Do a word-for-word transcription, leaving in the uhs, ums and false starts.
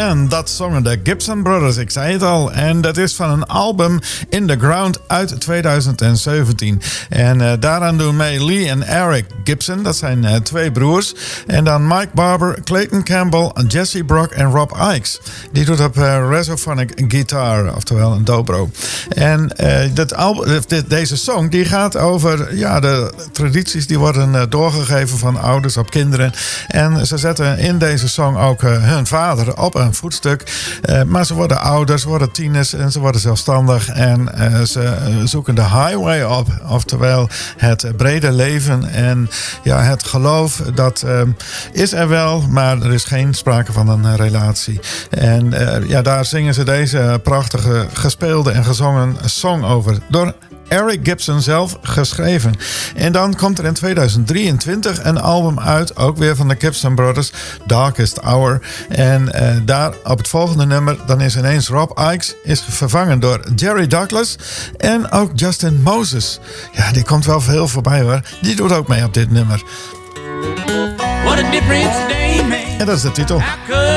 En dat zongen de Gibson Brothers, ik zei het al. En dat is van een album In The Ground uit tweeduizend zeventien. En uh, daaraan doen mee Lee en Eric Gibson, dat zijn uh, twee broers. En dan Mike Barber, Clayton Campbell, Jesse Brock en Rob Ickes. Die doet op uh, Resophonic Guitar, oftewel een dobro. En uh, dat album, dit, deze song die gaat over ja, de tradities die worden uh, doorgegeven van ouders op kinderen. En ze zetten in deze song ook uh, hun vader op een voetstuk. Uh, maar ze worden ouder, ze worden tieners en ze worden zelfstandig. En uh, ze uh, zoeken de highway op. Oftewel het brede leven en ja, het geloof. Dat uh, is er wel, maar er is geen sprake van een uh, relatie. En uh, ja, daar zingen ze deze prachtige gespeelde en gezongen song over. Door Eric Gibson zelf geschreven. En dan komt er in tweeduizend drieëntwintig een album uit, ook weer van de Gibson Brothers, Darkest Hour. En uh, daar op het volgende nummer, dan is ineens Rob Ickes is vervangen door Jerry Douglas en ook Justin Moses. Ja, die komt wel veel voorbij hoor. Die doet ook mee op dit nummer. What a difference they made. En dat is de titel.